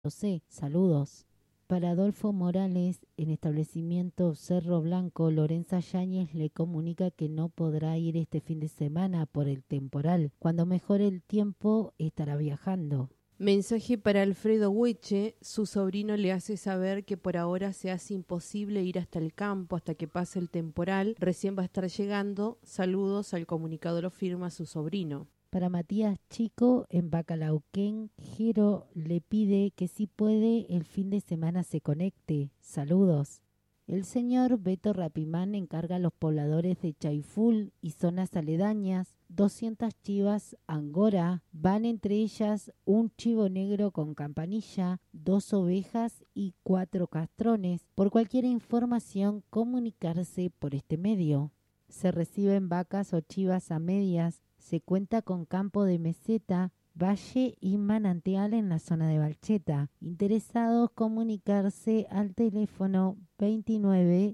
José, saludos. Para Adolfo Morales, en establecimiento Cerro Blanco, Lorenza Yáñez le comunica que no podrá ir este fin de semana por el temporal. Cuando mejore el tiempo, estará viajando. Mensaje para Alfredo Hueche, su sobrino le hace saber que por ahora se hace imposible ir hasta el campo hasta que pase el temporal, recién va a estar llegando, saludos, al comunicado lo firma su sobrino. Para Matías Chico, en Bacalauquén, Jero le pide que si puede el fin de semana se conecte. Saludos. El señor Beto Rapimán encarga a los pobladores de Chaiful y zonas aledañas 200 chivas angora, van entre ellas un chivo negro con campanilla, 2 ovejas y 4 castrones. Por cualquier información, comunicarse por este medio. Se reciben vacas o chivas a medias. Se cuenta con campo de meseta, valle y manantial en la zona de Balcheta. Interesados, comunicarse al teléfono 29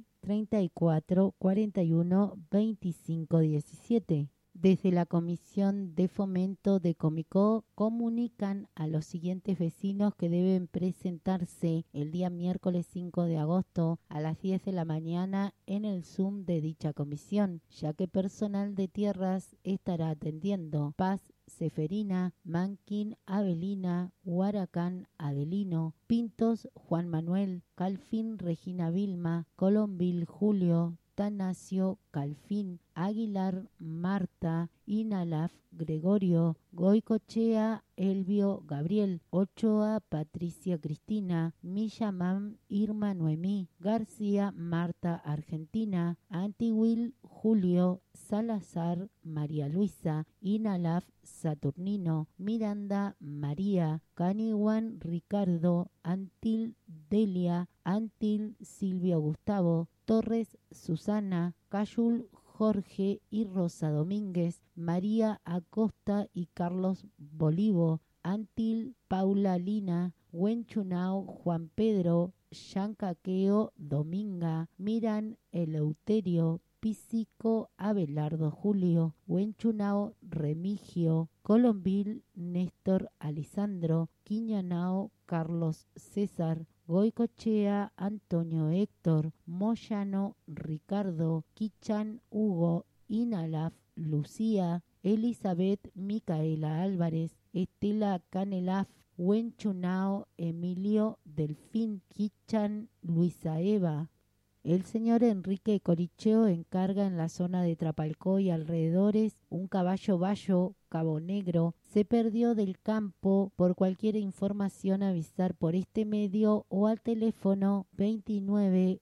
34 41 25 17. Desde la Comisión de Fomento de Comicó comunican a los siguientes vecinos que deben presentarse el día miércoles 5 de agosto a las 10 de la mañana en el Zoom de dicha comisión, ya que personal de tierras estará atendiendo. Paz Seferina, Manquín, Avelina, Huaracán, Adelino, Pintos, Juan Manuel, Calfín, Regina Vilma, Colombil, Julio, Tanacio, Calfín, Aguilar, Marta, Inalaf, Gregorio, Goicochea, Elvio, Gabriel, Ochoa, Patricia, Cristina, Millamán, Irma, Noemí, García, Marta, Argentina, Antihuil, Julio, Salazar, María Luisa, Inalaf, Saturnino, Miranda, María, Caniwan, Ricardo, Antil, Delia, Antil, Silvio Gustavo, Torres, Susana, Cayul, Jorge y Rosa Domínguez, María Acosta y Carlos Bolivo, Antil, Paula Lina, Huenchunao, Juan Pedro, Yancaqueo, Dominga, Miran, Eleuterio, Pisico, Abelardo Julio, Huenchunao, Remigio, Colombil, Néstor Alisandro, Quiñanao, Carlos César, Goicochea, Antonio Héctor, Moyano, Ricardo, Quichan, Hugo, Inalaf, Lucía, Elizabeth, Micaela Álvarez, Estela Canelaf, Huenchunao, Emilio, Delfín, Quichan, Luisa Eva. El señor Enrique Coricheo encarga en la zona de Trapalcó y alrededores un caballo bayo, Cabo Negro, se perdió del campo. Por cualquier información avisar por este medio o al teléfono 29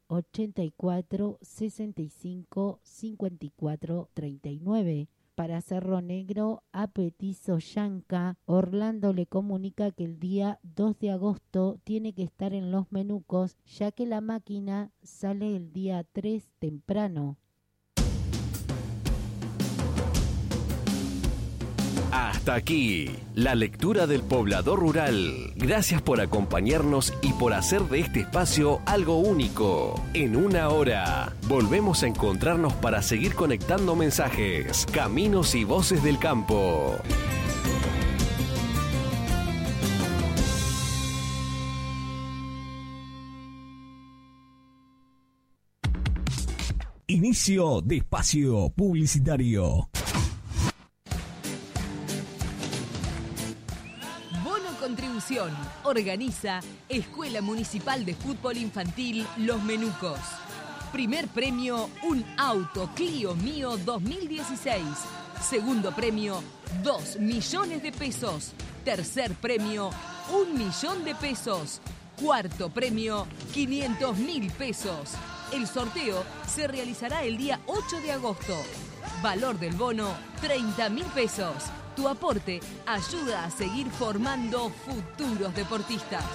84 65 54 39. Para Cerro Negro, a Petizo Yanca, Orlando le comunica que el día 2 de agosto tiene que estar en Los Menucos, ya que la máquina sale el día 3 temprano. Hasta aquí, la lectura del Poblador Rural. Gracias por acompañarnos y por hacer de este espacio algo único. En una hora, volvemos a encontrarnos para seguir conectando mensajes, caminos y voces del campo. Inicio de espacio publicitario. Contribución. Organiza Escuela Municipal de Fútbol Infantil Los Menucos. Primer premio, un auto Clio Mío 2016. Segundo premio, 2 millones de pesos. Tercer premio, 1 millón de pesos. Cuarto premio, 500.000 pesos. El sorteo se realizará el día 8 de agosto. Valor del bono, 30.000 pesos. Tu aporte ayuda a seguir formando futuros deportistas.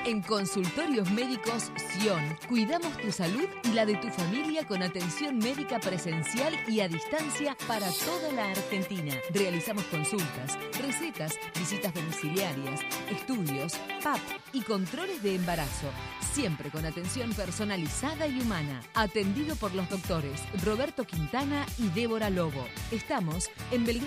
En Consultorios Médicos Sion, cuidamos tu salud y la de tu familia con atención médica presencial y a distancia para toda la Argentina. Realizamos consultas, recetas, visitas domiciliarias, estudios, PAP y controles de embarazo. Siempre con atención personalizada y humana. Atendido por los doctores Roberto Quintana y Débora Lobo. Estamos en Belgrano